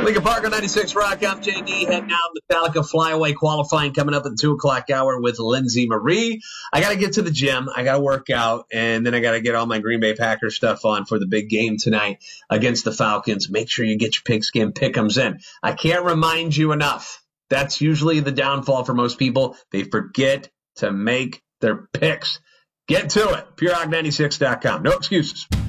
Lincoln Park on 96 Rock. I'm JD, heading out Metallica Flyaway qualifying coming up at the 2 o'clock hour with Lindsay Marie. I got to get to the gym. I got to work out, and then I got to get all my Green Bay Packers stuff on for the big game tonight against the Falcons. Make sure you get your pigskin pick'ems in. I can't remind you enough. That's usually the downfall for most people. They forget to make their picks. Get to it. PureHog96.com. No excuses.